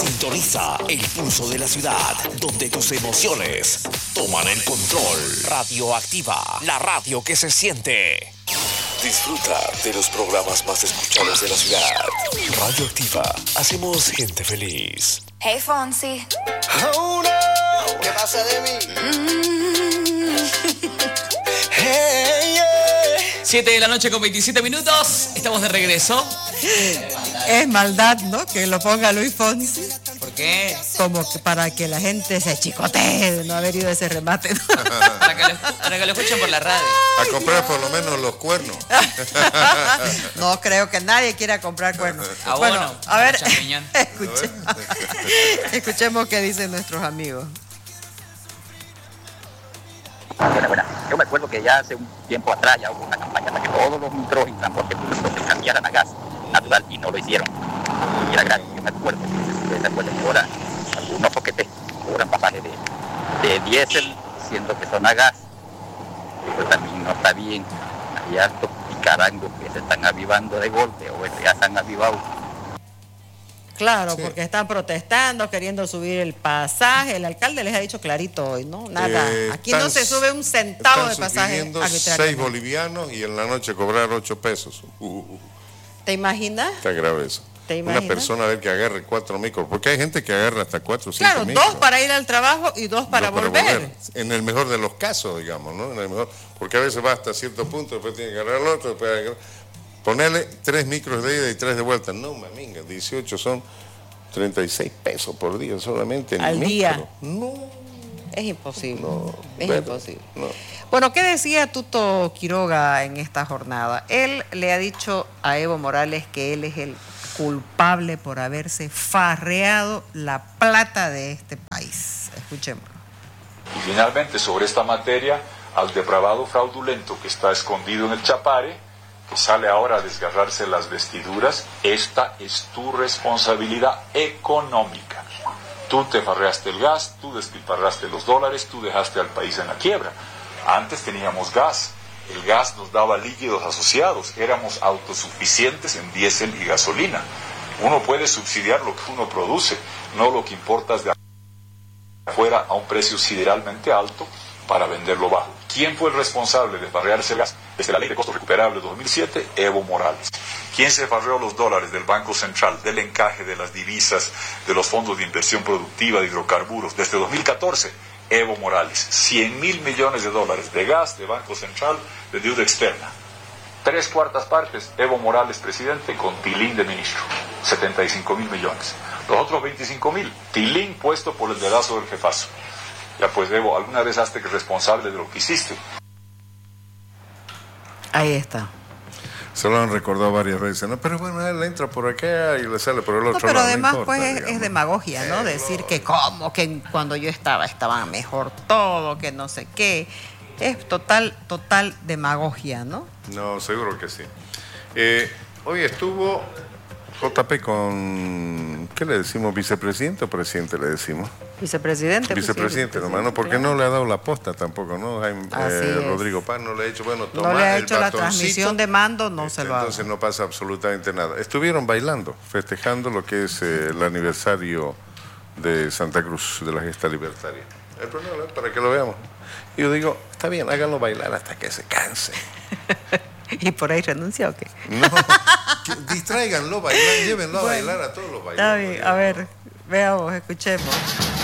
Sintoniza el pulso de la ciudad, donde tus emociones toman el control. Radioactiva, la radio que se siente. Disfruta de los programas más escuchados de la ciudad. Radioactiva, hacemos gente feliz. Hey, Fonsi. Oh, no. ¿Qué pasa de mí? Hey, yeah. 7 de la noche con 27 minutos. Estamos de regreso. Es maldad, ¿no? Que lo ponga Luis Fonsi. ¿Por qué? Como que para que la gente se chicotee de no haber ido a ese remate, ¿no? Para que lo escuchen por la radio. A comprar por lo menos los cuernos. No creo que nadie quiera comprar cuernos. Abono, Bueno, a ver, champiñón. escuchemos qué dicen nuestros amigos. Buena. Yo me acuerdo que ya hace un tiempo atrás ya hubo una campaña para que todos los micros y transporte público se cambiaran a gas natural y no lo hicieron. Y era gratis, yo me acuerdo. ¿Se acuerdan que ahora algunos foquetes cobran pasajes de diésel, siendo que son a gas? Eso también no está bien. Hay hartos picarangos que se están avivando de golpe o ya se han avivado. Claro, Sí. porque están protestando, queriendo subir el pasaje. El alcalde les ha dicho clarito hoy, ¿no? Nada. Aquí no se sube un centavo de pasaje Están sugiriendo 6 arbitrariamente. bolivianos y en la noche cobrar 8 pesos. ¿Te imaginas? Está grave eso. ¿Te Una imaginas? persona a ver que agarre 4 micros, porque hay gente que agarra hasta 4 o 5 Claro, micros. 2 para ir al trabajo y 2 para volver. En el mejor de los casos, digamos, ¿no? En el mejor, porque a veces va hasta cierto punto, después tiene que agarrar el otro, después hay que ponerle 3 micros de ida y 3 de vuelta. No, maminga, 18 son 36 pesos por día solamente en Al el día. micro. No, Es imposible. no. Es pero, imposible. no. Bueno, ¿qué decía Tuto Quiroga en esta jornada? Él le ha dicho a Evo Morales que él es el culpable por haberse farreado la plata de este país. Escuchémoslo. Y finalmente, sobre esta materia, al depravado fraudulento que está escondido en el Chapare, que sale ahora a desgarrarse las vestiduras, esta es tu responsabilidad económica. Tú te farreaste el gas, tú despilfarraste los dólares, tú dejaste al país en la quiebra. Antes teníamos gas, el gas nos daba líquidos asociados, éramos autosuficientes en diésel y gasolina. Uno puede subsidiar lo que uno produce, no lo que importas de afuera a un precio sideralmente alto para venderlo bajo. ¿Quién fue el responsable de farrearse el gas? Desde la ley de costos recuperables 2007, Evo Morales. ¿Quién se farreó los dólares del Banco Central, del encaje de las divisas, de los fondos de inversión productiva de hidrocarburos? Desde 2014, Evo Morales. 100.000 millones de dólares de gas, de Banco Central, de deuda externa. 3/4 partes, Evo Morales presidente con Tilín de ministro. 75.000 millones. Los otros 25.000, Tilín puesto por el dedazo del jefazo. Ya pues, Evo, ¿alguna vez hazte responsable de lo que hiciste? Ahí está. Se lo han recordado varias veces, ¿no? Pero bueno, él entra por acá y le sale por el No, otro pero lado. además no importa, pues digamos. es demagogia, ¿no? Decir que como que cuando yo estaba mejor todo, que no sé qué. Es total demagogia, ¿no? No, seguro que sí. Hoy estuvo JP con, ¿qué le decimos? ¿Vicepresidente o presidente le decimos? Vicepresidente. pues, Vicepresidente, sí, nomás, ¿no? Porque claro. no le ha dado la posta tampoco, ¿no? Así es. Rodrigo Paz no le ha hecho, bueno, No toma le ha el hecho la batoncito. transmisión de mando, no se lo ha Entonces no pasa absolutamente nada. Estuvieron bailando, festejando lo que es el aniversario de Santa Cruz, de la gesta libertaria. El problema es para que lo veamos. Y yo digo, está bien, háganlo bailar hasta que se canse. ¿Y por ahí renuncia o qué? No, distráiganlo, bailar, llévenlo a bailar a todos los Está bailadores. bien, a ver, veamos, escuchemos.